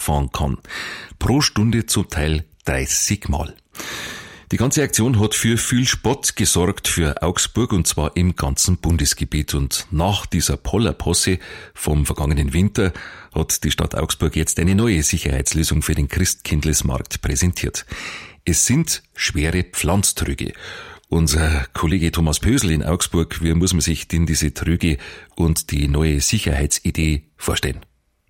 fahren kann. Pro Stunde zum Teil 30 Mal. Die ganze Aktion hat für viel Spott gesorgt für Augsburg, und zwar im ganzen Bundesgebiet. Und nach dieser Pollerposse vom vergangenen Winter hat die Stadt Augsburg jetzt eine neue Sicherheitslösung für den Christkindlesmarkt präsentiert. Es sind schwere Pflanztröge. Unser Kollege Thomas Pösl in Augsburg, wie muss man sich denn diese Tröge und die neue Sicherheitsidee vorstellen?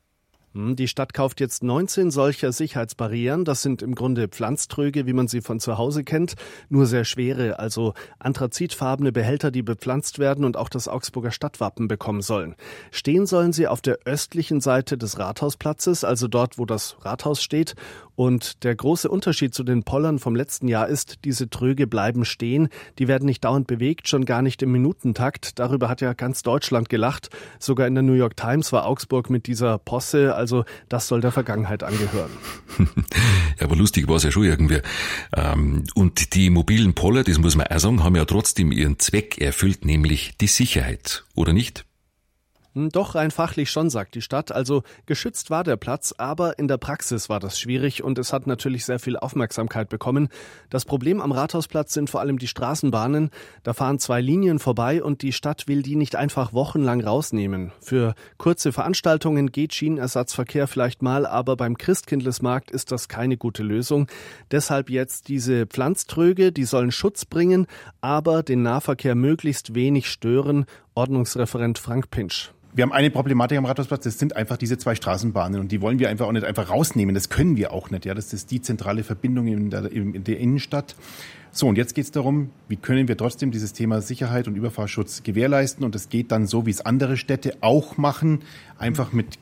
Die Stadt kauft jetzt 19 solcher Sicherheitsbarrieren. Das sind im Grunde Pflanztröge, wie man sie von zu Hause kennt, nur sehr schwere, also anthrazitfarbene Behälter, die bepflanzt werden und auch das Augsburger Stadtwappen bekommen sollen. Stehen sollen sie auf der östlichen Seite des Rathausplatzes, also dort, wo das Rathaus steht. Und der große Unterschied zu den Pollern vom letzten Jahr ist, diese Tröge bleiben stehen. Die werden nicht dauernd bewegt, schon gar nicht im Minutentakt. Darüber hat ja ganz Deutschland gelacht. Sogar in der New York Times war Augsburg mit dieser Posse. Also das soll der Vergangenheit angehören. Ja, aber lustig war es ja schon irgendwie. Und die mobilen Poller, das muss man auch sagen, haben ja trotzdem ihren Zweck erfüllt, nämlich die Sicherheit, oder nicht? Doch, rein fachlich schon, sagt die Stadt. Also geschützt war der Platz, aber in der Praxis war das schwierig und es hat natürlich sehr viel Aufmerksamkeit bekommen. Das Problem am Rathausplatz sind vor allem die Straßenbahnen. Da fahren 2 Linien vorbei und die Stadt will die nicht einfach wochenlang rausnehmen. Für kurze Veranstaltungen geht Schienenersatzverkehr vielleicht mal, aber beim Christkindlesmarkt ist das keine gute Lösung. Deshalb jetzt diese Pflanztröge, die sollen Schutz bringen, aber den Nahverkehr möglichst wenig stören. Ordnungsreferent Frank Pinsch. Wir haben eine Problematik am Rathausplatz, das sind einfach diese 2 Straßenbahnen und die wollen wir einfach auch nicht einfach rausnehmen, das können wir auch nicht. Ja, das ist die zentrale Verbindung in der Innenstadt. So, und jetzt geht es darum, wie können wir trotzdem dieses Thema Sicherheit und Überfahrschutz gewährleisten, und das geht dann so, wie es andere Städte auch machen, einfach mit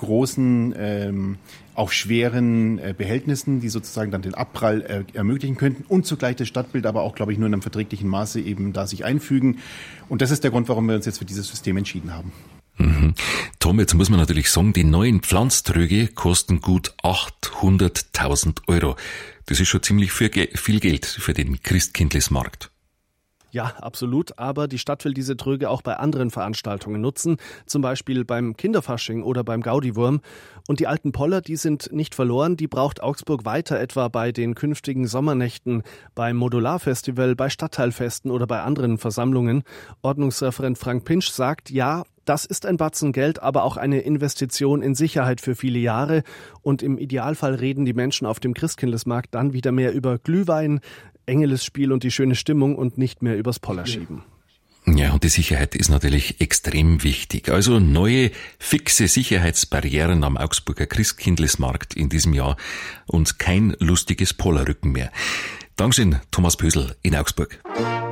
großen, auch schweren Behältnissen, die sozusagen dann den Abprall ermöglichen könnten und zugleich das Stadtbild aber auch, glaube ich, nur in einem verträglichen Maße eben da sich einfügen. Und das ist der Grund, warum wir uns jetzt für dieses System entschieden haben. Tom, jetzt muss man natürlich sagen, die neuen Pflanztröge kosten gut 800.000 Euro. Das ist schon ziemlich viel Geld für den Christkindlesmarkt. Ja, absolut. Aber die Stadt will diese Tröge auch bei anderen Veranstaltungen nutzen, zum Beispiel beim Kinderfasching oder beim Gaudiwurm. Und die alten Poller, die sind nicht verloren. Die braucht Augsburg weiter, etwa bei den künftigen Sommernächten, beim Modularfestival, bei Stadtteilfesten oder bei anderen Versammlungen. Ordnungsreferent Frank Pinsch sagt, ja, das ist ein Batzen Geld, aber auch eine Investition in Sicherheit für viele Jahre. Und im Idealfall reden die Menschen auf dem Christkindlesmarkt dann wieder mehr über Glühwein, Engelesspiel und die schöne Stimmung und nicht mehr übers Pollerschieben. Ja, und die Sicherheit ist natürlich extrem wichtig. Also neue, fixe Sicherheitsbarrieren am Augsburger Christkindlesmarkt in diesem Jahr und kein lustiges Pollerrücken mehr. Dankeschön, Thomas Pösl in Augsburg.